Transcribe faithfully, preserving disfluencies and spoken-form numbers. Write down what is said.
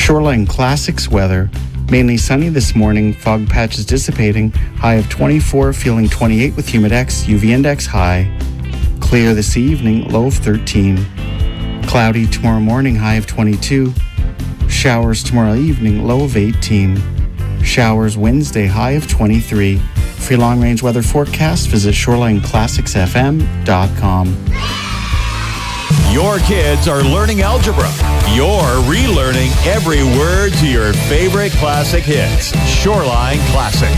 Shoreline Classics weather. Mainly sunny this morning, fog patches dissipating, high of twenty-four, feeling twenty-eight with humidex, U V index high. Clear this evening, low of thirteen. Cloudy tomorrow morning, high of twenty-two. Showers tomorrow evening, low of eighteen. Showers Wednesday, high of twenty-three. For your long-range weather forecast, visit shoreline classics f m dot com. Your kids are learning algebra. You're relearning every word to your favorite classic hits. Shoreline Classic.